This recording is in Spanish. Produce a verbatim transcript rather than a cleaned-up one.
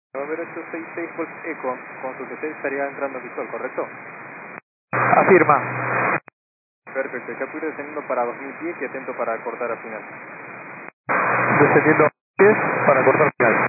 nueve ocho seis seis Golf Eco, con su T C estaría entrando visual, ¿correcto? Afirma. Perfecto, captura descendiendo para dos mil pies y atento para cortar al final. Descendiendo diez para cortar final.